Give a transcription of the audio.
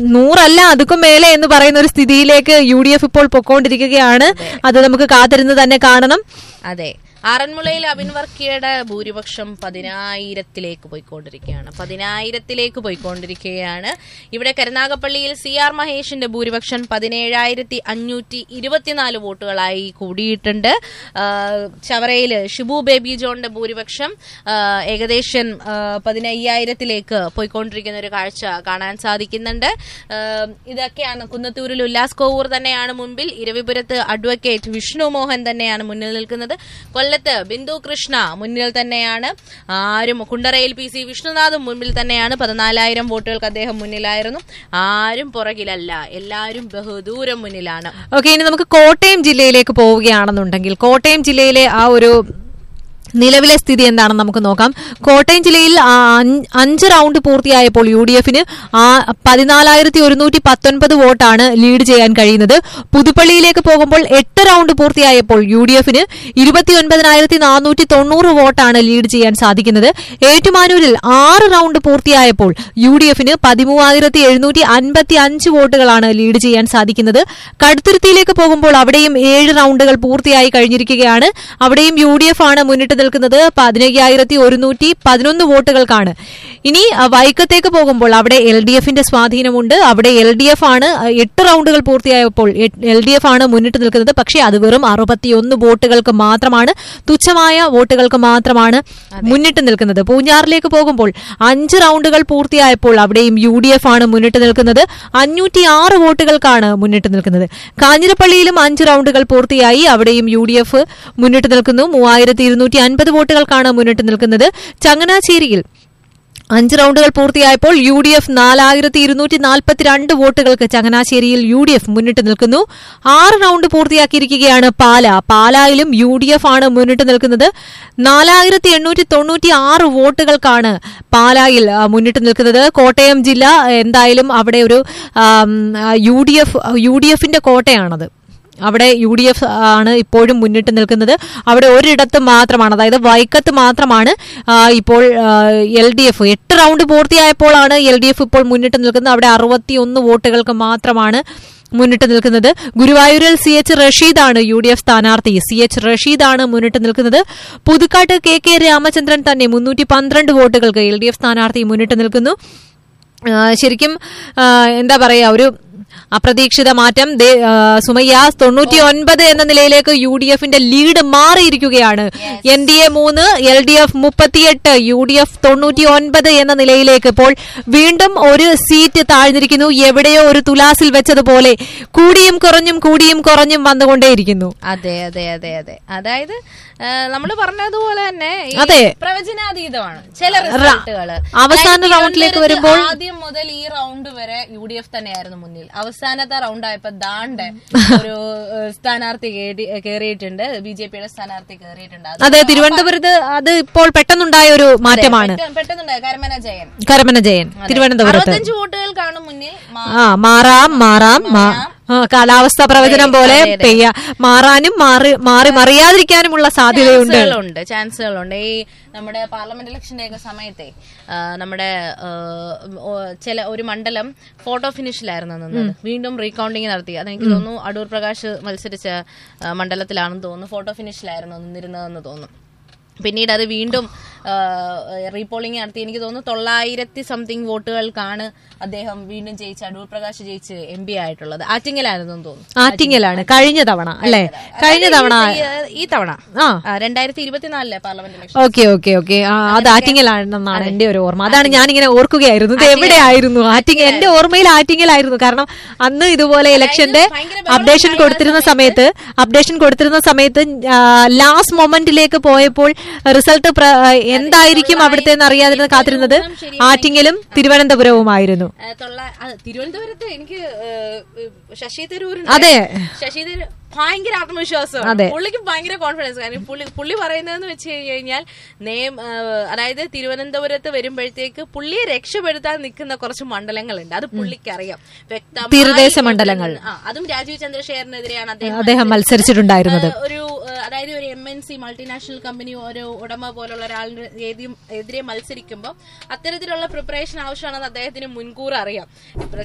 100 അതുക്കും മേലെ എന്ന് പറയുന്ന ഒരു സ്ഥിതിയിലേക്ക് UDF ഇപ്പോൾ പൊക്കോണ്ടിരിക്കുകയാണ്. അത് നമുക്ക് കാത്തിരുന്ന് തന്നെ കാണണം. അതെ, ആറന്മുളയിൽ അബിൻ വർക്കിയുടെ ഭൂരിപക്ഷം 10,000-ലേക്ക് പോയിക്കൊണ്ടിരിക്കുകയാണ്. ഇവിടെ കരുനാഗപ്പള്ളിയിൽ CR മഹേഷിന്റെ ഭൂരിപക്ഷം 17,524 വോട്ടുകളായി കൂടിയിട്ടുണ്ട്. ചവറയിൽ ഷിബു ബേബി ജോണിന്റെ ഭൂരിപക്ഷം ഏകദേശം 15,000-ലേക്ക് പോയിക്കൊണ്ടിരിക്കുന്ന ഒരു കാഴ്ച കാണാൻ സാധിക്കുന്നുണ്ട്. ഇതൊക്കെയാണ്. കുന്നത്തൂരിൽ ഉല്ലാസ് കോവൂർ തന്നെയാണ് മുൻപിൽ. ഇരവിപുരത്ത് അഡ്വക്കേറ്റ് വിഷ്ണു മോഹൻ തന്നെയാണ് മുന്നിൽ നിൽക്കുന്നത്. കൊല്ലത്ത് ബിന്ദു കൃഷ്ണ മുന്നിൽ തന്നെയാണ്. കുണ്ടറയിൽ PC വിഷ്ണുനാഥും മുൻപിൽ തന്നെയാണ്. 14,000 വോട്ടുകൾക്ക് അദ്ദേഹം മുന്നിലായിരുന്നു. ആരും പുറകിലല്ല, എല്ലാവരും ബഹുദൂരം മുന്നിലാണ്. ഓക്കെ, ഇനി നമുക്ക് കോട്ടയം ജില്ലയിലേക്ക് പോവുകയാണെന്നുണ്ടെങ്കിൽ കോട്ടയം ജില്ലയിലെ ആ ഒരു നിലവിലെ സ്ഥിതി എന്താണെന്ന് നമുക്ക് നോക്കാം. കോട്ടയം ജില്ലയിൽ 5 റൗണ്ട് പൂർത്തിയായപ്പോൾ UDFന് 14,119 വോട്ടാണ് ലീഡ് ചെയ്യാൻ കഴിയുന്നത്. പുതുപ്പള്ളിയിലേക്ക് പോകുമ്പോൾ 8 റൗണ്ട് പൂർത്തിയായപ്പോൾ UDFന് 29,490 വോട്ടാണ് ലീഡ് ചെയ്യാൻ സാധിക്കുന്നത്. ഏറ്റുമാനൂരിൽ 6 റൗണ്ട് പൂർത്തിയായപ്പോൾ UDFന് 13,755 വോട്ടുകളാണ് ലീഡ് ചെയ്യാൻ സാധിക്കുന്നത്. കടുത്തുരുത്തിയിലേക്ക് പോകുമ്പോൾ അവിടെയും 7 റൗണ്ടുകൾ പൂർത്തിയായി കഴിഞ്ഞിരിക്കുകയാണ്. അവിടെയും UDF ആണ് മുന്നിട്ട് നിൽക്കുന്നത് 15,111 വോട്ടുകൾക്കാണ്. ഇനി വൈക്കത്തേക്ക് പോകുമ്പോൾ അവിടെ LDFന്റെ സ്വാധീനമുണ്ട്. അവിടെ LDF ആണ് 8 റൗണ്ടുകൾ പൂർത്തിയായപ്പോൾ LDF ആണ് മുന്നിട്ട് നിൽക്കുന്നത്. പക്ഷേ അത് വെറും 61 വോട്ടുകൾക്ക് മാത്രമാണ്, തുച്ഛമായ വോട്ടുകൾക്ക് മാത്രമാണ് മുന്നിട്ട് നിൽക്കുന്നത്. പൂഞ്ഞാറിലേക്ക് പോകുമ്പോൾ 5 റൗണ്ടുകൾ പൂർത്തിയായപ്പോൾ അവിടെയും UDF ആണ് മുന്നിട്ട് നിൽക്കുന്നത്. 506 വോട്ടുകൾക്കാണ് മുന്നിട്ട് നിൽക്കുന്നത്. കാഞ്ഞിരപ്പള്ളിയിലും 5 റൗണ്ടുകൾ പൂർത്തിയായി. അവിടെയും UDF മുന്നിട്ട് നിൽക്കുന്നു. 3,250 വോട്ടുകൾക്കാണ് മുന്നിട്ട് നിൽക്കുന്നത്. ചങ്ങനാശ്ശേരിയിൽ 5 റൗണ്ടുകൾ പൂർത്തിയായപ്പോൾ UDF 4,242 വോട്ടുകൾക്ക് ചങ്ങനാശ്ശേരിയിൽ UDF മുന്നിട്ട് നിൽക്കുന്നു. 6 റൗണ്ട് പൂർത്തിയാക്കിയിരിക്കുകയാണ് പാലായിലും UDF ആണ് മുന്നിട്ട് നിൽക്കുന്നത്. 4,896 വോട്ടുകൾക്കാണ് പാലായിൽ മുന്നിട്ട് നിൽക്കുന്നത്. കോട്ടയം ജില്ല എന്തായാലും അവിടെ ഒരു UDFന്റെ കോട്ടയാണത്. അവിടെ UDF ആണ് ഇപ്പോഴും മുന്നിട്ട് നിൽക്കുന്നത്. അവിടെ ഒരിടത്ത് മാത്രമാണ്, അതായത് വൈക്കത്ത് മാത്രമാണ് ഇപ്പോൾ LDF 8 റൗണ്ട് പൂർത്തിയായപ്പോഴാണ് LDF ഇപ്പോൾ മുന്നിട്ട് നിൽക്കുന്നത്. അവിടെ 61 വോട്ടുകൾക്ക് മാത്രമാണ് മുന്നിട്ട് നിൽക്കുന്നത്. ഗുരുവായൂരിൽ CH റഷീദാണ് UDF സ്ഥാനാർത്ഥി. CH റഷീദാണ് മുന്നിട്ട് നിൽക്കുന്നത്. പുതുക്കാട്ട് KK രാമചന്ദ്രൻ തന്നെ 312 വോട്ടുകൾക്ക് LDF സ്ഥാനാർത്ഥി മുന്നിട്ട് നിൽക്കുന്നു. ശരിക്കും എന്താ പറയാ, ഒരു അപ്രതീക്ഷിത മാറ്റം. സുമയ്യ 99 എന്ന നിലയിലേക്ക് UDFന്റെ ലീഡ് മാറിയിരിക്കുകയാണ്. NDA 3, LDF 38, UDF 99 എന്ന നിലയിലേക്ക് ഇപ്പോൾ വീണ്ടും ഒരു സീറ്റ് താഴ്ന്നിരിക്കുന്നു. എവിടെയോ ഒരു തുലാസിൽ വെച്ചതുപോലെ കൂടിയും കുറഞ്ഞും വന്നുകൊണ്ടേയിരിക്കുന്നു. അതെ അതെ അതെ അതെ അതായത് നമ്മൾ പറഞ്ഞതുപോലെ തന്നെ പ്രവചനാതീതമാണ് ചില റിസൾട്ടുകള്. അവസാന റൗണ്ടിലേക്ക് വരുമ്പോൾ ആദ്യം മുതൽ ഈ റൗണ്ട് വരെ UDF തന്നെയായിരുന്നു മുന്നിൽ. അവസാനത്തെ റൗണ്ട് ആയപ്പോ ദാണ്ടെ ഒരു സ്ഥാനാർത്ഥി കയറിയിട്ടുണ്ട്, BJPയുടെ സ്ഥാനാർത്ഥി കയറിയിട്ടുണ്ട്. അതെ, തിരുവനന്തപുരത്ത് അത് ഇപ്പോൾ പെട്ടെന്നുണ്ടായ ഒരു മാറ്റമാണ്. പെട്ടെന്നുണ്ടായ കരമന ജയൻ തിരുവനന്തപുരത്ത് 65 വോട്ടുകൾക്കാണ് മുന്നിൽ. മാറാം കാലാവസ്ഥ പ്രവചനം പോലെ മാറാനും മറിയാതിരിക്കാനുമുള്ള ചാൻസുകളുണ്ട്. ഈ നമ്മുടെ പാർലമെന്റ് ഇലക്ഷന്റെ ഒക്കെ സമയത്തെ നമ്മുടെ ഒരു മണ്ഡലം ഫോട്ടോ ഫിനിഷിലായിരുന്നു നിന്നത്. വീണ്ടും റീകൗണ്ടിങ് നടത്തി. അതെനിക്ക് തോന്നുന്നു അടൂർ പ്രകാശ് മത്സരിച്ച മണ്ഡലത്തിലാണെന്ന് തോന്നുന്നു. ഫോട്ടോ ഫിനിഷിലായിരുന്നു നിന്നിരുന്നതെന്ന് തോന്നുന്നു. പിന്നീട് അത് വീണ്ടും റീപോളിംഗ് നടത്തി. എനിക്ക് തോന്നുന്നു 900 വോട്ടുകൾക്കാണ് അദ്ദേഹം വീണ്ടും ജയിച്ച്, അടൂർ പ്രകാശ് ജയിച്ച് MP ആയിട്ടുള്ളത്. ആറ്റിങ്ങലായിരുന്നു തോന്നുന്നു. ആറ്റിങ്ങലാണ് കഴിഞ്ഞ തവണ അല്ലെ? ഈ തവണ 2024 പാർലമെന്റ് ഇലക്ഷൻ. ഓക്കെ അത് ആറ്റിങ്ങലാണെന്നാണ് എന്റെ ഒരു ഓർമ്മ. അതാണ് ഞാനിങ്ങനെ ഓർക്കുകയായിരുന്നു, ഇത് എവിടെയായിരുന്നു ആറ്റിങ്ങൽ. എന്റെ ഓർമ്മയിൽ ആറ്റിങ്ങലായിരുന്നു. കാരണം അന്ന് ഇതുപോലെ ഇലക്ഷന്റെ അപ്ഡേഷൻ കൊടുത്തിരുന്ന സമയത്ത് ലാസ്റ്റ് മൊമെന്റിലേക്ക് പോയപ്പോൾ റിസൾട്ട് എന്തായിരിക്കും അവിടുത്തെ അറിയാതിരുന്ന് കാത്തിരുന്നത് ആറ്റിങ്ങലും തിരുവനന്തപുരവുമായിരുന്നു. തിരുവനന്തപുരത്ത് എനിക്ക് ശശി തരൂർ ഭയങ്കര ആത്മവിശ്വാസം, പുള്ളിക്ക് ഭയങ്കര കോൺഫിഡൻസ്. കാരണം പുള്ളി പറയുന്നതെന്ന് വെച്ച് കഴിഞ്ഞാൽ അതായത് തിരുവനന്തപുരത്ത് വരുമ്പോഴത്തേക്ക് പുള്ളിയെ രക്ഷപ്പെടുത്താൻ നിൽക്കുന്ന കുറച്ച് മണ്ഡലങ്ങളുണ്ട്. അത് പുള്ളിക്കറിയാം വ്യക്തമായി. തീരദേശ മണ്ഡലങ്ങൾ, അതും രാജീവ് ചന്ദ്രശേഖരനെതിരെയാണ് അദ്ദേഹം മത്സരിച്ചിട്ടുണ്ടായിരുന്നത്. അതായത് ഒരു MNC മൾട്ടിനാഷണൽ കമ്പനി ഒരു ഉടമ പോലുള്ള ഒരാളിന് എതിരെ മത്സരിക്കുമ്പോൾ അത്തരത്തിലുള്ള പ്രിപ്പറേഷൻ ആവശ്യമാണെന്ന് അദ്ദേഹത്തിന് മുൻകൂർ അറിയാം.